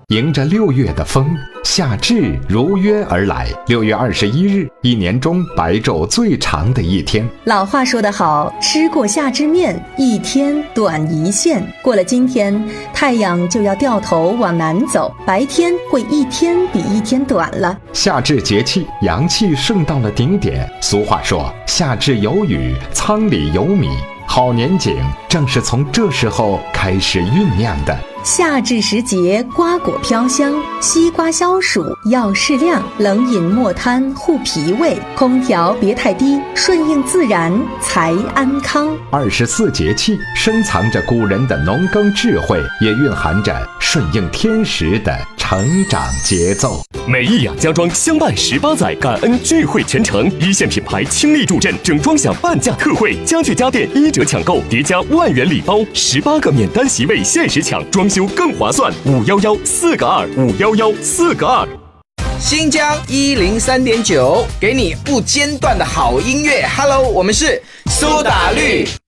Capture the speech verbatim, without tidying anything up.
迎着六月的风，夏至如约而来。六月二十一日，一年中白昼最长的一天。 老话说得好，吃过夏至面，一天短一线。过了今天，太阳就要掉头往南走，白天会一天比一天短了。 夏至节气，阳气盛到了顶点。俗话说，夏至有雨，仓里有米。好年景正是从这时候开始酝酿的。 夏至时节，瓜果飘香，西瓜消暑要适量，冷饮莫贪护脾胃，空调别太低，顺应自然才安康。 二十四节气深藏着古人的农耕智慧，也蕴含着顺应天时的成长节奏。 美意雅家装相伴十八载，感恩聚会全程，一线品牌倾力助阵，整装享半价特惠，家具家电一折抢购，叠加万元礼包，十八个免单席位限时抢，装修更划算。五幺幺四个二，五幺幺四个二。 新疆一零三点九，给你不间断的好音乐。Hello， 我们是苏打绿。